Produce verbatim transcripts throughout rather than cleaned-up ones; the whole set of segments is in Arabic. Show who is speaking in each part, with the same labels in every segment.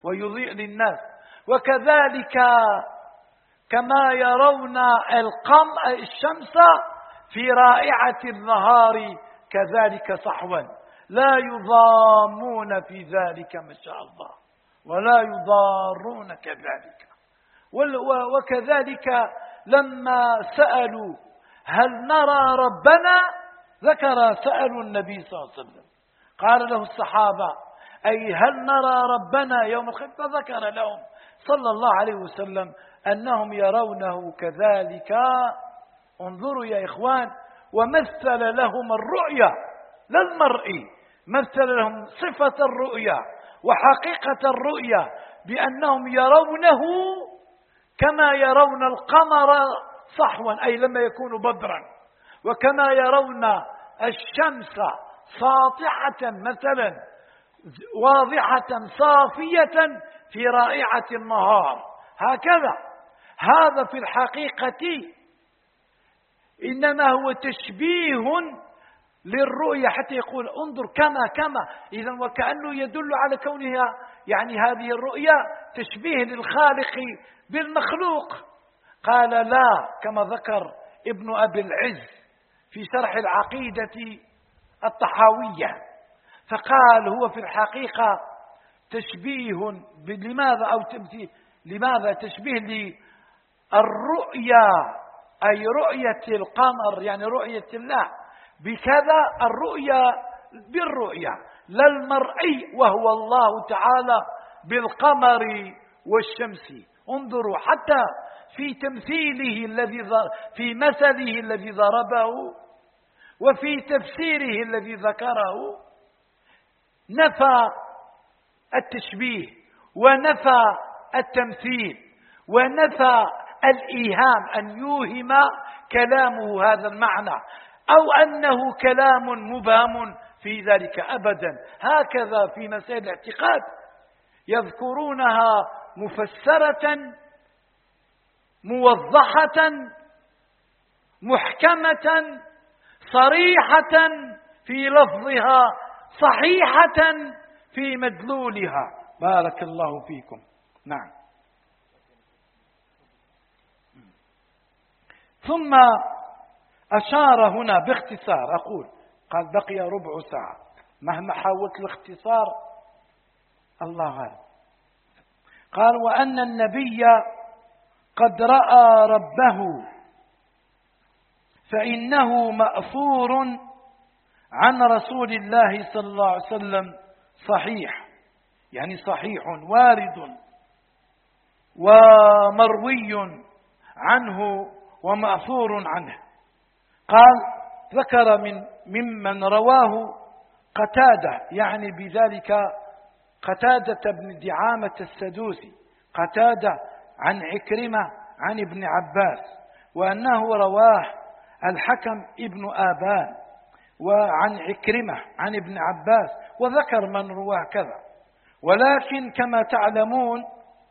Speaker 1: ويضيء للناس. وكذلك كما يرون القمر الشمس في رائعة النهار كذلك صحوا، لا يضامون في ذلك ما شاء الله ولا يضارون كذلك. وكذلك لما سألوا هل نرى ربنا ذكر سألوا النبي صلى الله عليه وسلم، قال له الصحابة أي هل نرى ربنا يوم القيامة، فذكر لهم صلى الله عليه وسلم أنهم يرونه كذلك. انظروا يا إخوان، ومثل لهم الرؤيا لا المرئي، مثل لهم صفة الرؤيا وحقيقة الرؤيا بأنهم يرونه كما يرون القمر صحوا أي لما يكون بدرا، وكما يرون الشمس ساطعة مثلا واضحة صافية في رائعة النهار. هكذا هذا في الحقيقة إنما هو تشبيه للرؤية، حتى يقول انظر كما كما إذن وكأنه يدل على كونها يعني هذه الرؤية تشبيه للخالق بالمخلوق. قال لا، كما ذكر ابن أبي العز في شرح العقيدة الطحاوية، فقال هو في الحقيقة تشبيه لماذا أو تمثيل لماذا تشبيه للرؤيا أي رؤية القمر يعني رؤية الله بكذا، الرؤيا بالرؤيا لا المرئي وهو الله تعالى بالقمر والشمس. انظروا حتى في تمثيله الذي في مثله الذي ضربه وفي تفسيره الذي ذكره نفى التشبيه ونفى التمثيل ونفى الإيهام أن يوهم كلامه هذا المعنى أو أنه كلام مبهم في ذلك أبدا. هكذا في مسائل الاعتقاد يذكرونها مفسرة موضحة محكمة صريحة في لفظها صحيحة في مدلولها. بارك الله فيكم. نعم. ثم أشار هنا باختصار، أقول قال بقي ربع ساعة، مهما حاولت الاختصار الله غالب. قال وأن النبي قد رأى ربه فإنه مأثور عن رسول الله صلى الله عليه وسلم صحيح، يعني صحيح وارد ومروي عنه ومأثور عنه. قال ذكر من ممن رواه قتادة، يعني بذلك قتادة بن دعامة السدوسي، قتادة عن عكرمة عن ابن عباس، وأنه رواه الحكم ابن آبان وعن عكرمة عن ابن عباس، وذكر من رواه كذا. ولكن كما تعلمون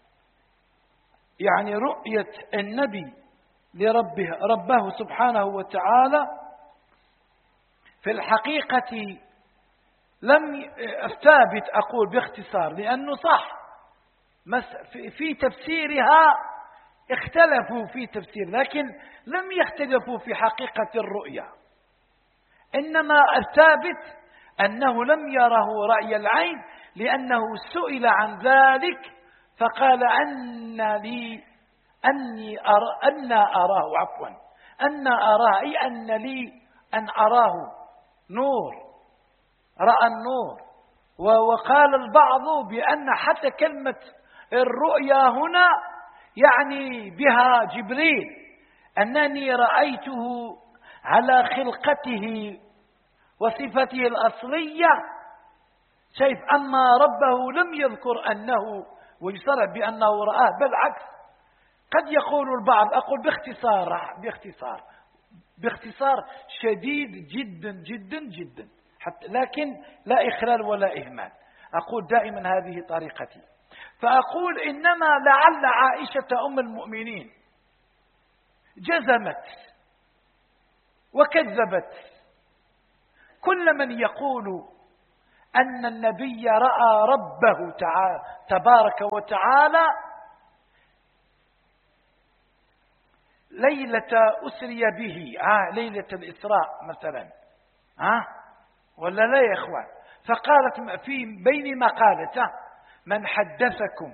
Speaker 1: يعني رؤية النبي لربه ربه سبحانه وتعالى في الحقيقة لم أثابت أقول باختصار، لأنه صح في تفسيرها اختلفوا في تفسير، لكن لم يختلفوا في حقيقة الرؤيا، إنما الثابت أنه لم يره رأي العين، لأنه سئل عن ذلك فقال أن لي أني أرى أن أراه عفوا أن أراه أي أن لي أن أراه نور، رأى النور. وقال البعض بأن حتى كلمة الرؤيا هنا يعني بها جبريل، أنني رأيته على خلقته وصفته الأصلية شايف، أما ربه لم يذكر أنه ويصرح بأنه رآه، بل عكس. قد يقول البعض أقول باختصار باختصار باختصار شديد جدا جدا جدا حتى، لكن لا إخلال ولا إهمال، أقول دائما هذه طريقتي. فأقول إنما لعل عائشة أم المؤمنين جزمت وكذبت كل من يقول أن النبي رأى ربه تعالى تبارك وتعالى ليلة أسري به، آه ليلة الإسراء مثلا، آه ولا لا يا إخوان؟ فقالت في بين ما قالته: من حدثكم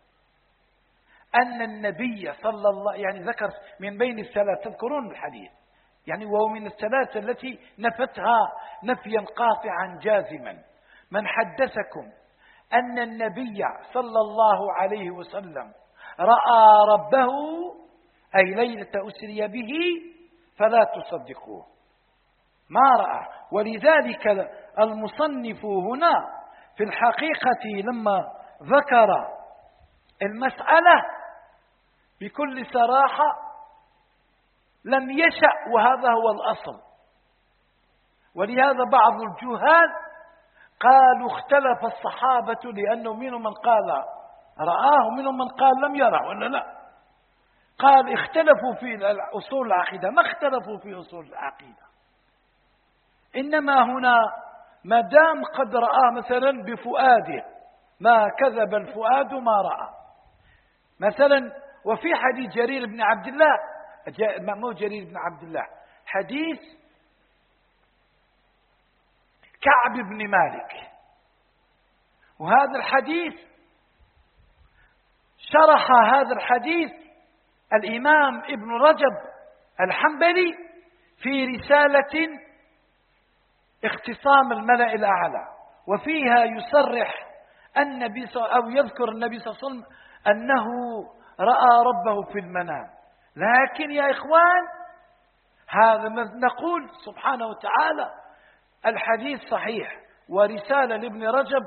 Speaker 1: أن النبي صلى الله، يعني ذكر من بين الثلاث، تذكرون الحديث يعني، وهو من الثلاث التي نفتها نفيا قاطعا جازما: من حدثكم أن النبي صلى الله عليه وسلم رأى ربه أي ليلة أسري به فلا تصدقوه، ما رأى. ولذلك المصنف هنا في الحقيقة لما ذكر المسألة بكل صراحة لم يشأ، وهذا هو الأصل. ولهذا بعض الجهال قالوا اختلف الصحابة، لأنه منهم من قال رآه ومنهم من قال لم يره، ولا لا؟ قال اختلفوا في أصول العقيدة، ما اختلفوا في أصول العقيدة، إنما هنا ما دام قد رأى مثلا بفؤاده، ما كذب الفؤاد ما رأى مثلا. وفي حديث جرير بن عبد الله، مو جرير بن عبد الله، حديث كعب بن مالك، وهذا الحديث شرح هذا الحديث الإمام ابن رجب الحنبلي في رسالة اختصام الملأ الأعلى، وفيها يصرح النبي أو يذكر النبي صلى الله عليه وسلم أنه رأى ربه في المنام. لكن يا إخوان هذا نقول سبحانه وتعالى الحديث صحيح، ورسالة لابن رجب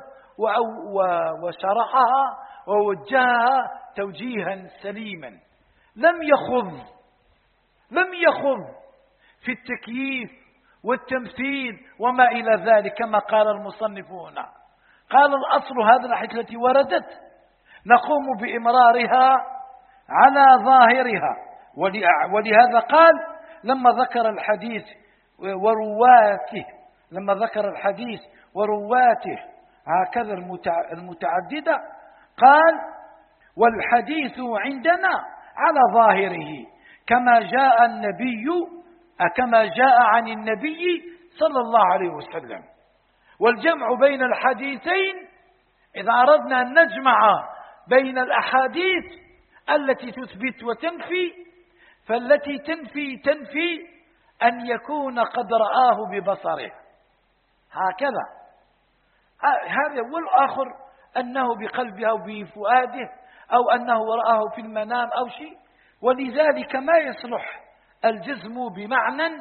Speaker 1: وشرحها ووجهها توجيها سليما، لم يخض لم يخض في التكييف والتمثيل وما إلى ذلك كما قال المصنف هنا. قال الأصل هذه الأحاديث التي وردت نقوم بإمرارها على ظاهرها، ولهذا قال لما ذكر الحديث ورواته لما ذكر الحديث ورواته هكذا المتعددة، قال: والحديث عندنا على ظاهره كما جاء النبي كما جاء عن النبي صلى الله عليه وسلم. والجمع بين الحديثين إذا أردنا أن نجمع بين الأحاديث التي تثبت وتنفي، فالتي تنفي تنفي أن يكون قد رآه ببصره هكذا، هذا، والآخر أنه بقلبه أو بفؤاده أو أنه رآه في المنام أو شيء. ولذلك ما يصلح الجزم بمعنى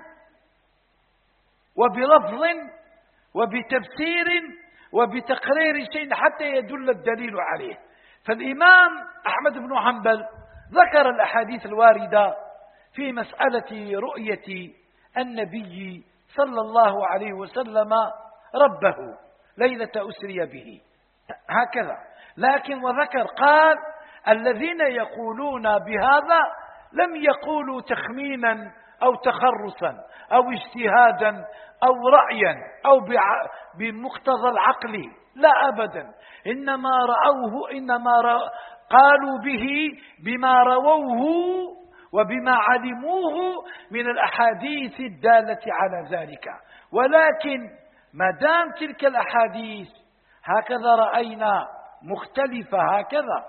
Speaker 1: وبلفظ وبتفسير وبتقرير شيء حتى يدل الدليل عليه. فالإمام أحمد بن حنبل ذكر الأحاديث الواردة في مسألة رؤية النبي صلى الله عليه وسلم ربه ليلة أسري به هكذا، لكن وذكر قال: الذين يقولون بهذا لم يقولوا تخمينا أو تخرصا أو اجتهادا أو رأيا أو بمقتضى العقل، لا أبدا، إنما رأوه إنما رأ قالوا به بما رووه وبما علموه من الأحاديث الدالة على ذلك. ولكن ما دام تلك الأحاديث هكذا رأينا مختلفة هكذا،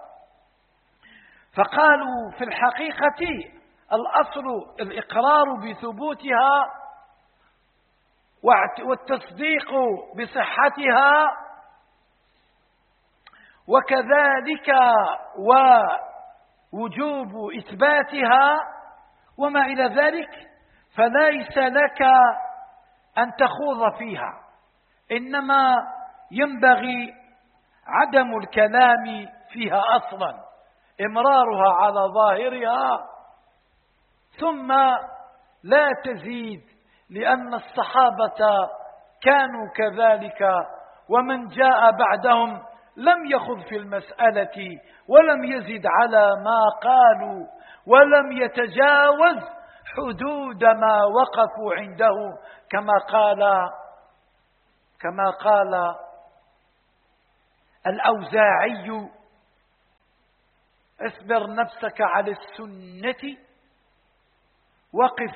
Speaker 1: فقالوا في الحقيقة الأصل الإقرار بثبوتها والتصديق بصحتها، وكذلك ووجوب إثباتها وما إلى ذلك، فليس لك أن تخوض فيها، إنما ينبغي عدم الكلام فيها أصلا، إمرارها على ظاهرها ثم لا تزيد، لأن الصحابة كانوا كذلك، ومن جاء بعدهم لم يخض في المسألة ولم يزد على ما قالوا ولم يتجاوز حدود ما وقفوا عنده، كما قال كما قال الأوزاعي: اصبر نفسك على السنة، وقف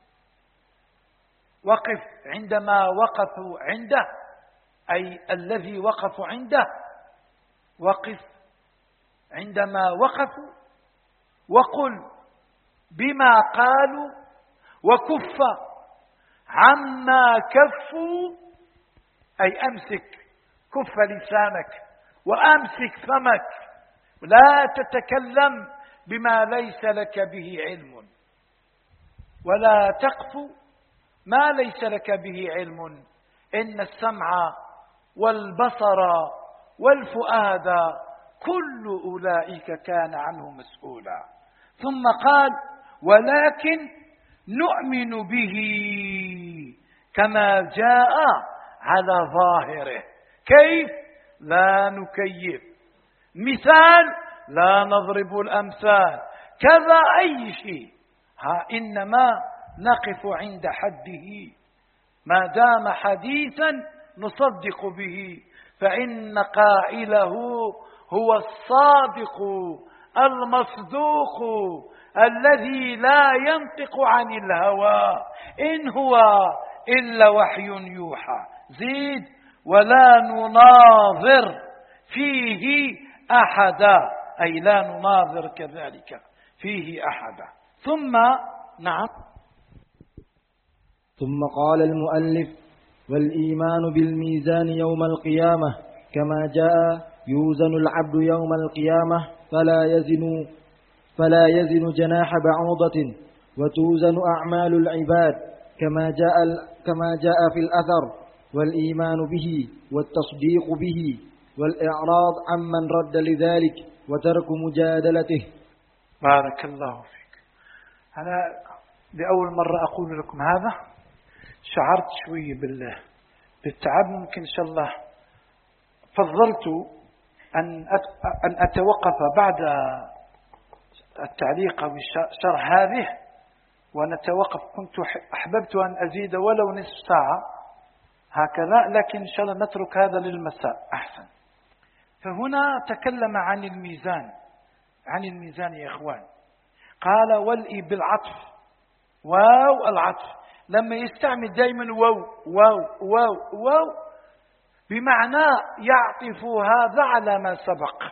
Speaker 1: وقف عندما وقفوا عنده، أي الذي وقفوا عنده، وقف عندما وقفوا وقل بما قالوا، وكف عما كفوا، أي أمسك، كف لسانك وأمسك فمك، لا تتكلم بما ليس لك به علم، ولا تقف ما ليس لك به علم، إن السمع والبصر والفؤاد كل أولئك كان عنه مسؤولا. ثم قال: ولكن نؤمن به كما جاء على ظاهره. كيف؟ لا نكيف. مثال: لا نضرب الأمثال، كذا أي شيء، ها إنما نقف عند حده، ما دام حديثا نصدق به، فإن قائله هو الصادق المصدوق الذي لا ينطق عن الهوى، إن هو إلا وحي يوحى. زيد: ولا نناظر فيه أحدا، أي لا نناظر كذلك فيه أحدا. ثم نعم
Speaker 2: ثم قال المؤلف: والإيمان بالميزان يوم القيامة كما جاء: يوزن العبد يوم القيامة فلا يزن فلا يزن جناح بعوضة، وتوزن أعمال العباد كما جاء كما جاء في الأثر. والإيمان به والتصديق به والإعراض عمن رد لذلك وترك مجادلته.
Speaker 1: بارك الله فيك. أنا لأول مرة أقول لكم هذا، شعرت شوية بالتعب، ممكن إن شاء الله فضلت أن أن أتوقف بعد التعليق بشرح هذه ونتوقف. كنت أحببت أن أزيد ولو نصف ساعة هكذا، لكن إن شاء الله نترك هذا للمساء أحسن. فهنا تكلم عن الميزان، عن الميزان يا إخوان. قال: والإي بالعطف، واو العطف، لما يستعمل دائما واو واو واو واو بمعنى يعطف هذا على ما سبق،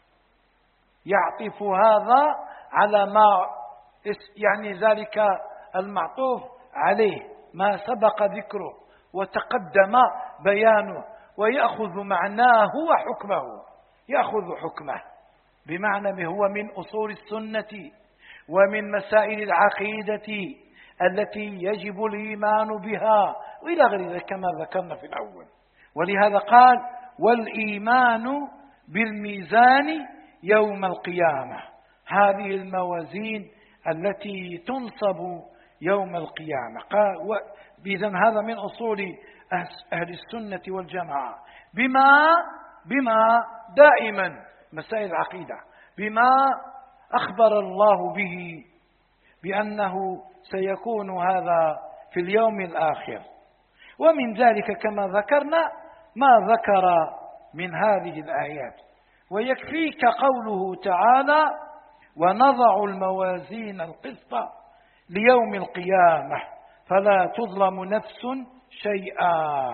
Speaker 1: يعطف هذا على ما يعني ذلك المعطوف عليه ما سبق ذكره وتقدم بيانه، ويأخذ معناه وحكمه، يأخذ حكمه بمعنى هو من أصول السنة ومن مسائل العقيدة التي يجب الإيمان بها، وإلى غير ذلك كما ذكرنا في الأول. ولهذا قال: والإيمان بالميزان يوم القيامة، هذه الموازين التي تنصب يوم القيامة. قال: إذن هذا من أصول أهل السنة والجماعة، بما بما دائما مسائل العقيدة، بما أخبر الله به بأنه سيكون هذا في اليوم الآخر. ومن ذلك كما ذكرنا ما ذكر من هذه الآيات. ويكفيك قوله تعالى: ونضع الموازين القسط ليوم القيامة فلا تظلم نفس شيئا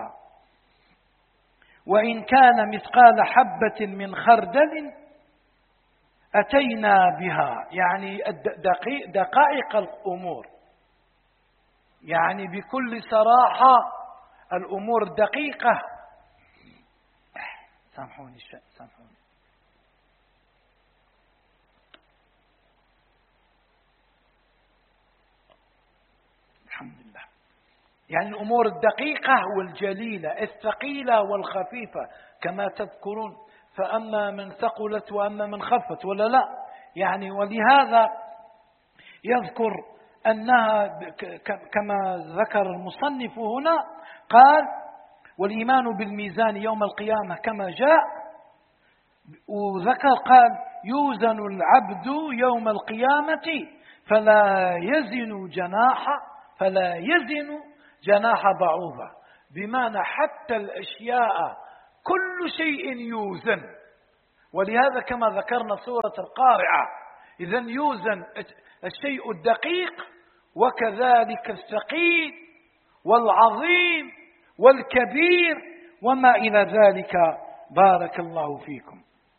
Speaker 1: وإن كان مثقال حبة من خردل أتينا بها، يعني دقائق الأمور، يعني بكل صراحة الأمور دقيقة. سامحوني سامحوني الحمد لله. يعني الأمور الدقيقة والجليلة، الثقيلة والخفيفة كما تذكرون، فأما من ثقلت وأما من خفت، ولا لا؟ يعني ولهذا يذكر أنها كما ذكر المصنف هنا، قال: والإيمان بالميزان يوم القيامة كما جاء، وذكر قال: يوزن العبد يوم القيامة فلا يزن جناح فلا يزن جناح بعوضة، بمعنى حتى الأشياء كل شيء يوزن، ولهذا كما ذكرنا سورة القارعة، إذن يوزن الشيء الدقيق وكذلك الثقيل والعظيم والكبير وما إلى ذلك. بارك الله فيكم.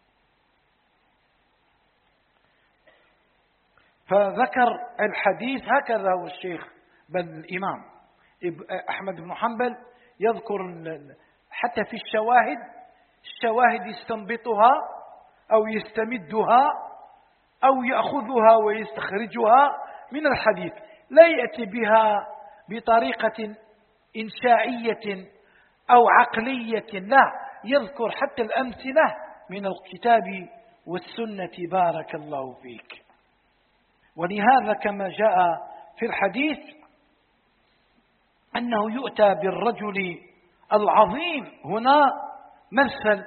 Speaker 1: فذكر الحديث هكذا هو الشيخ بل الإمام أحمد بن حنبل يذكر حتى في الشواهد، الشواهد يستنبطها أو يستمدها أو يأخذها ويستخرجها من الحديث، لا يأتي بها بطريقة إنشائية أو عقلية، لا، يذكر حتى الأمثلة من الكتاب والسنة. بارك الله فيك. ولهذا كما جاء في الحديث أنه يؤتى بالرجل العظيم، هنا مثل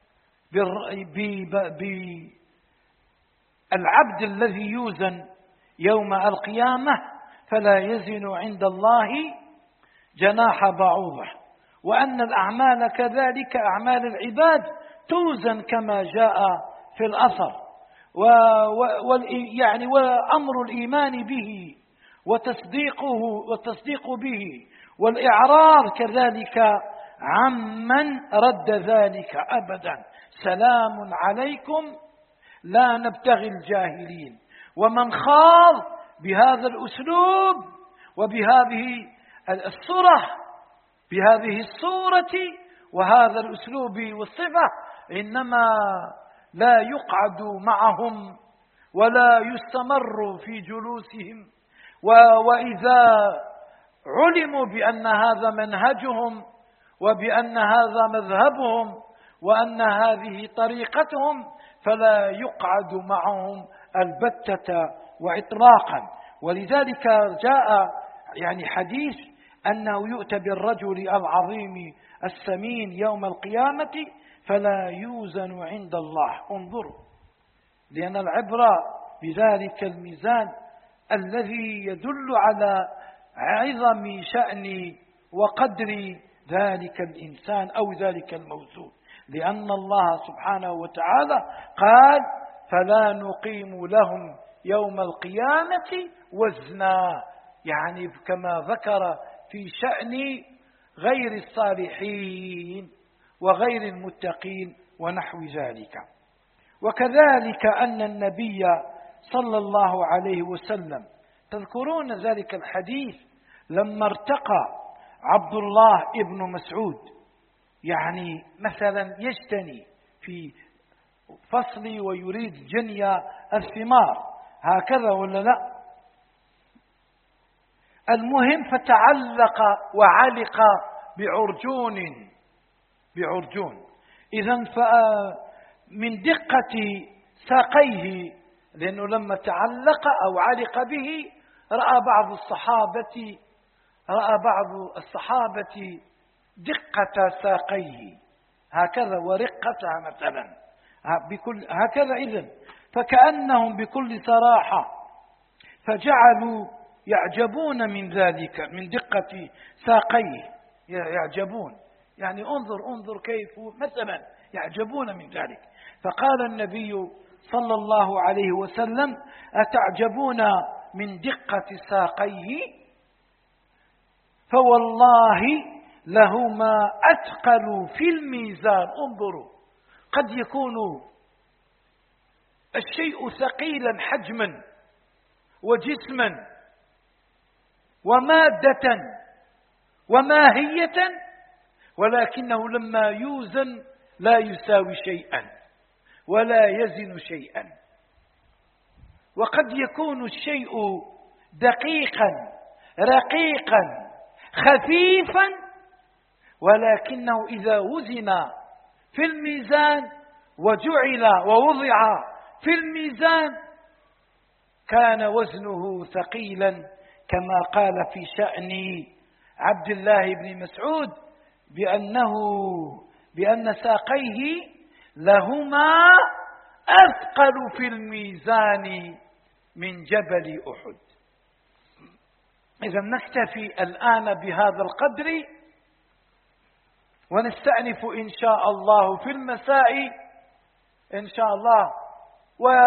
Speaker 1: بالعبد الذي يوزن يوم القيامة فلا يزن عند الله جناح بعوضة، وأن الأعمال كذلك أعمال العباد توزن كما جاء في الأثر، و يعني وأمر الإيمان به وتصديقه والتصديق به والإعراض كذلك عمن رد ذلك أبدا. سلام عليكم لا نبتغي الجاهلين. ومن خاض بهذا الأسلوب وبهذه الصورة بهذه الصورة وهذا الأسلوب والصفة إنما لا يقعد معهم ولا يستمر في جلوسهم، وإذا علموا بأن هذا منهجهم وبأن هذا مذهبهم وأن هذه طريقتهم فلا يقعد معهم البتة وإطلاقا. ولذلك جاء يعني حديث أنه يؤتى بالرجل العظيم السمين يوم القيامة فلا يوزن عند الله. انظروا، لأن العبرة بذلك الميزان الذي يدل على عظم شأن وقدر ذلك الإنسان أو ذلك الموزون، لأن الله سبحانه وتعالى قال فلا نقيم لهم يوم القيامة وزنا، يعني كما ذكر في شأن غير الصالحين وغير المتقين ونحو ذلك. وكذلك أن النبي صلى الله عليه وسلم، تذكرون ذلك الحديث لما ارتقى عبد الله ابن مسعود، يعني مثلا يجتني في فصل ويريد جني الثمار، هكذا ولا لا؟ المهم فتعلق وعلق بعرجون بعرجون إذن من دقة ساقيه، لأنه لما تعلق أو علق به رأى بعض الصحابة رأى بعض الصحابة دقة ساقيه هكذا ورقتها مثلا بكل هكذا، إذن فكأنهم بكل صراحة فجعلوا يعجبون من ذلك، من دقة ساقيه يعجبون، يعني انظر انظر كيف مثلا يعجبون من ذلك. فقال النبي صلى الله عليه وسلم أتعجبون من دقة ساقيه فوالله لهما أثقل في الميزان. انظروا، قد يكون الشيء ثقيلا حجما وجسما ومادة وماهية، ولكنه لما يوزن لا يساوي شيئا ولا يزن شيئا. وقد يكون الشيء دقيقا رقيقا خفيفا، ولكنه إذا وزن في الميزان وجعل ووضع في الميزان كان وزنه ثقيلا، كما قال في شأن عبد الله بن مسعود بأنه بأن ساقيه لهما أثقل في الميزان من جبل أحد. إذا نكتفي الآن بهذا القدر، ونستأنف إن شاء الله في المساء إن شاء الله. و